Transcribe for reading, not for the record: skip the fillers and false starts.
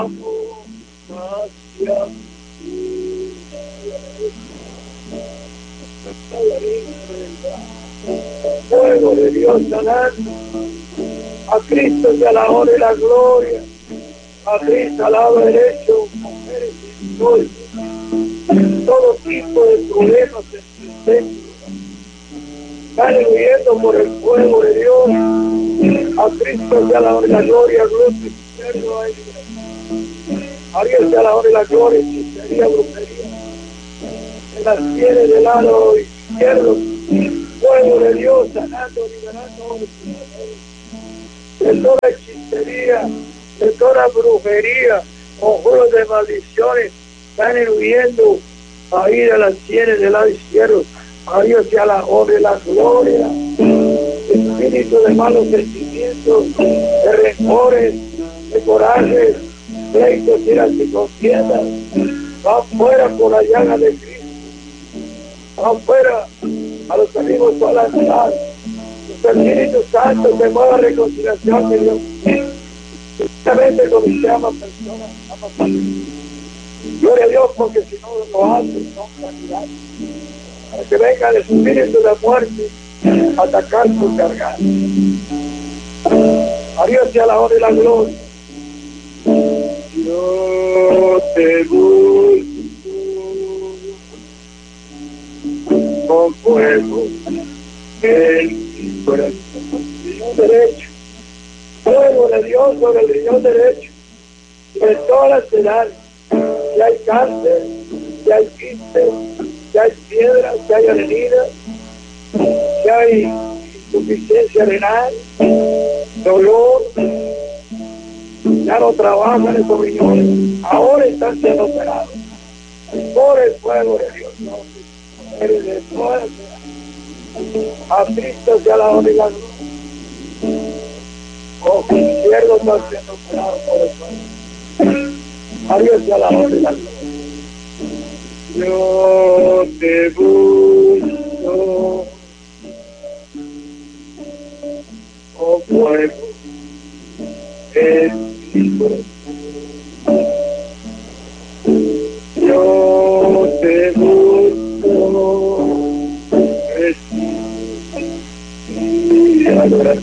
hacia fuego de Dios sanando. A Cristo sea la honra y la gloria. A Cristo al lado derecho, mujeres y hombres, todo tipo de problemas existentes están huyendo por el fuego de Dios. A Cristo sea la honra y la gloria, gluten, cerdo, a Dios sea la honra y la gloria, hechicería, brujería. En las sienes del lado izquierdo, fuego de Dios sanando, liberando de toda hechicería, de toda brujería, conjuros de maldiciones, están huyendo ahí de las sienes del lado izquierdo. A Dios sea la honra y la gloria. Espíritu de malos sentimientos, de rencores, de corajes, pleitos, iras y contiendas, va fuera por la llaga de Cristo, va fuera a los amigos por la ciudad. El Espíritu Santo se mueva reconciliación de Dios. Justamente cuando usted ama personas, ama familia. Gloria a Dios, porque si no lo hace, no calidad. Para que venga el espíritu de muerte a atacar su garganta. A Dios sea la honra y la gloria. Yo te busco con fuego en mi corazón. Riñón derecho. Fuego de Dios sobre el riñón derecho. Sobre todas las edades. Si hay cáncer, si hay quiste, si hay piedras, si hay arenina, si hay insuficiencia renal, dolor, ya no trabajan esos riñones, ahora están siendo operados por el fuego de Dios. No, eres de todas las edades. A Cristo sea la honra y la gloria. Ojos izquierdos están siendo operados por el fuego. A Dios sea la honra y la gloria. Yo te busco con fuego en mi corazón. Yo te busco en mi corazón.